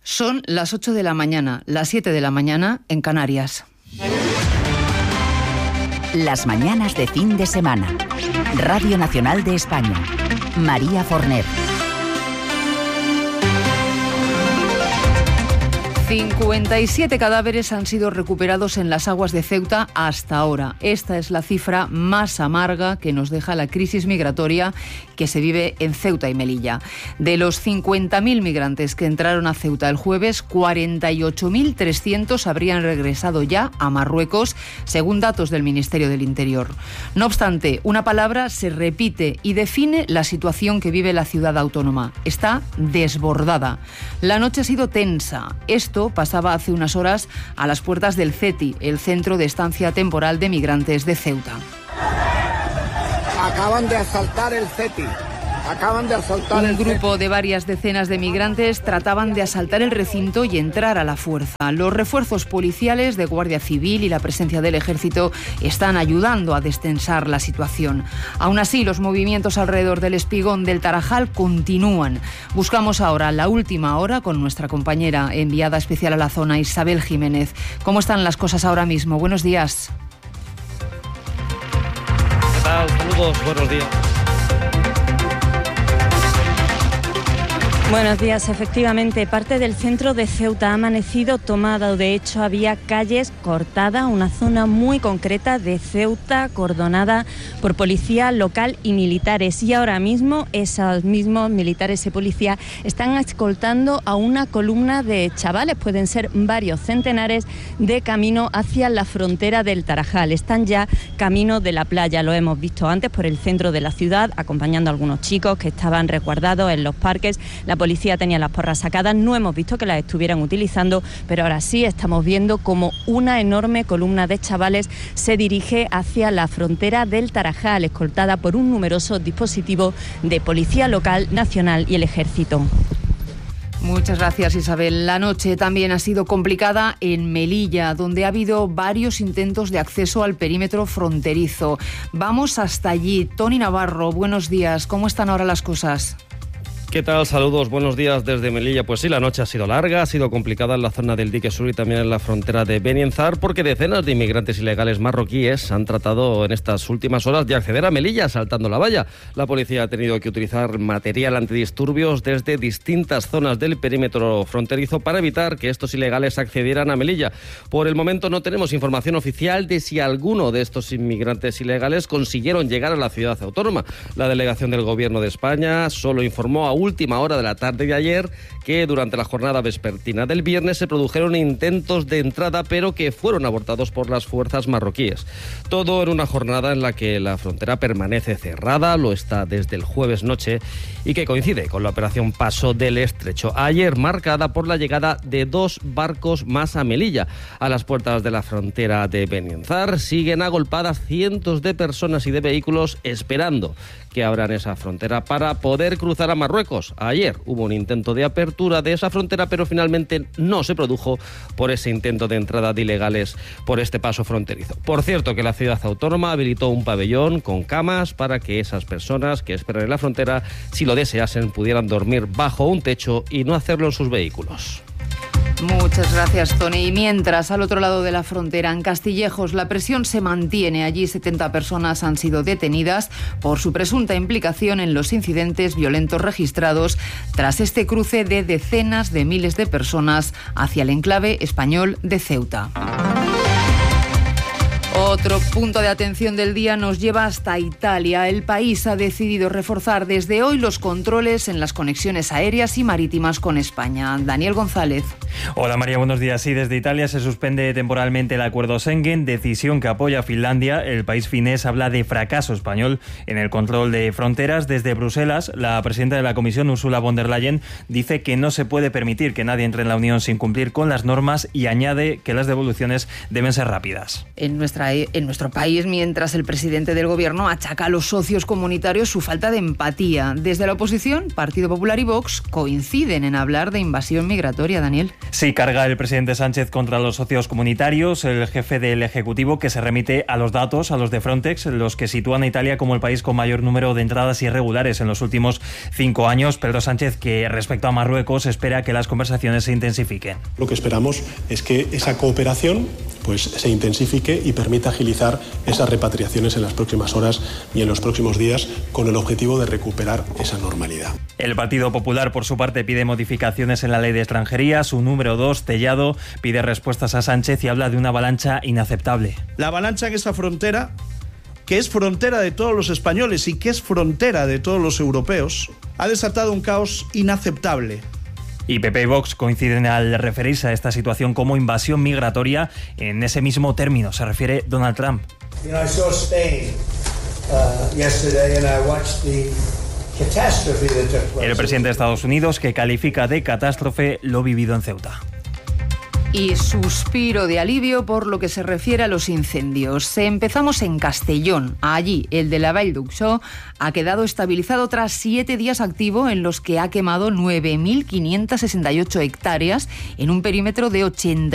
Son las 8 de la mañana, las 7 de la mañana en Canarias. Las mañanas de fin de semana. Radio Nacional de España. María Forner. 57 cadáveres han sido recuperados en las aguas de Ceuta hasta ahora. Esta es la cifra más amarga que nos deja la crisis migratoria que se vive en Ceuta y Melilla. De los 50.000 migrantes que entraron a Ceuta el jueves, 48.300 habrían regresado ya a Marruecos, según datos del Ministerio del Interior. No obstante, una palabra se repite y define la situación que vive la ciudad autónoma. Está desbordada. La noche ha sido tensa. Esto pasaba hace unas horas a las puertas del CETI, el Centro de Estancia Temporal de Migrantes de Ceuta. Acaban de asaltar el CETI. Un grupo de varias decenas de migrantes trataban de asaltar el recinto y entrar a la fuerza. Los refuerzos policiales de Guardia Civil y la presencia del Ejército están ayudando a destensar la situación. Aún así, los movimientos alrededor del espigón del Tarajal continúan. Buscamos ahora la última hora con nuestra compañera enviada especial a la zona, Isabel Jiménez. ¿Cómo están las cosas ahora mismo? Buenos días. ¿Qué tal? Saludos, buenos días. Buenos días. Efectivamente, parte del centro de Ceuta ha amanecido tomada. De hecho, había calles cortadas, una zona muy concreta de Ceuta cordonada por policía local y militares. Y ahora mismo esos mismos militares y policía están escoltando a una columna de chavales, pueden ser varios centenares, de camino hacia la frontera del Tarajal. Están ya camino de la playa, lo hemos visto antes por el centro de la ciudad, acompañando a algunos chicos que estaban resguardados en los parques. La policía tenía las porras sacadas, no hemos visto que las estuvieran utilizando, pero ahora sí estamos viendo como una enorme columna de chavales se dirige hacia la frontera del Tarajal, escoltada por un numeroso dispositivo de policía local, nacional y el Ejército. Muchas gracias, Isabel. La noche también ha sido complicada en Melilla, donde ha habido varios intentos de acceso al perímetro fronterizo. Vamos hasta allí. Tony Navarro, buenos días. ¿Cómo están ahora las cosas? ¿Qué tal? Saludos, buenos días desde Melilla. Pues sí, la noche ha sido larga, ha sido complicada en la zona del Dique Sur y también en la frontera de Benienzar, porque decenas de inmigrantes ilegales marroquíes han tratado en estas últimas horas de acceder a Melilla saltando la valla. La policía ha tenido que utilizar material antidisturbios desde distintas zonas del perímetro fronterizo para evitar que estos ilegales accedieran a Melilla. Por el momento no tenemos información oficial de si alguno de estos inmigrantes ilegales consiguieron llegar a la ciudad autónoma. La delegación del Gobierno de España solo informó a última hora de la tarde de ayer que durante la jornada vespertina del viernes se produjeron intentos de entrada, pero que fueron abortados por las fuerzas marroquíes. Todo en una jornada en la que la frontera permanece cerrada, lo está desde el jueves noche, y que coincide con la operación Paso del Estrecho, ayer marcada por la llegada de 2 barcos más a Melilla. A las puertas de la frontera de Benienzar siguen agolpadas cientos de personas y de vehículos esperando que abran esa frontera para poder cruzar a Marruecos. Ayer hubo un intento de apertura de esa frontera, pero finalmente no se produjo por ese intento de entrada de ilegales por este paso fronterizo. Por cierto, que la ciudad autónoma habilitó un pabellón con camas para que esas personas que esperan en la frontera, si lo deseasen, pudieran dormir bajo un techo y no hacerlo en sus vehículos. Muchas gracias, Tony. Y mientras, al otro lado de la frontera, en Castillejos, la presión se mantiene. Allí 70 personas han sido detenidas por su presunta implicación en los incidentes violentos registrados tras este cruce de decenas de miles de personas hacia el enclave español de Ceuta. Otro punto de atención del día nos lleva hasta Italia. El país ha decidido reforzar desde hoy los controles en las conexiones aéreas y marítimas con España. Daniel González. Hola María, buenos días. Sí, desde Italia se suspende temporalmente el acuerdo Schengen, decisión que apoya a Finlandia. El país finés habla de fracaso español en el control de fronteras. Desde Bruselas, la presidenta de la Comisión, Ursula von der Leyen, dice que no se puede permitir que nadie entre en la Unión sin cumplir con las normas y añade que las devoluciones deben ser rápidas. En nuestra nuestro país, mientras el presidente del Gobierno achaca a los socios comunitarios su falta de empatía. Desde la oposición, Partido Popular y Vox coinciden en hablar de invasión migratoria, Daniel. Sí, carga el presidente Sánchez contra los socios comunitarios, el jefe del Ejecutivo, que se remite a los datos, a los de Frontex, los que sitúan a Italia como el país con mayor número de entradas irregulares en los últimos 5 años. Pedro Sánchez, que respecto a Marruecos, espera que las conversaciones se intensifiquen. Lo que esperamos es que esa cooperación se intensifique y permita agilizar esas repatriaciones en las próximas horas y en los próximos días, con el objetivo de recuperar esa normalidad. El Partido Popular, por su parte, pide modificaciones en la ley de extranjería. Su número 2, Tellado, pide respuestas a Sánchez y habla de una avalancha inaceptable. La avalancha en esa frontera, que es frontera de todos los españoles y que es frontera de todos los europeos, ha desatado un caos inaceptable. Y PP y Vox coinciden al referirse a esta situación como invasión migratoria. En ese mismo término se refiere Donald Trump. El presidente de Estados Unidos, que califica de catástrofe lo vivido en Ceuta. Y suspiro de alivio por lo que se refiere a los incendios. Empezamos en Castellón. Allí, el de la Vall d'Uixó ha quedado estabilizado tras 7 días activo, en los que ha quemado 9.568 hectáreas en un perímetro de 80